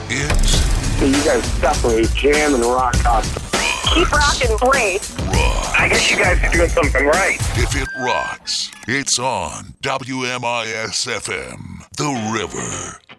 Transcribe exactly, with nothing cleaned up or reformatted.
It's So you guys definitely jam and rock out. Keep rocking, Brace. rock. I guess you guys are doing something right. If it rocks, it's on W M I S F M, The River.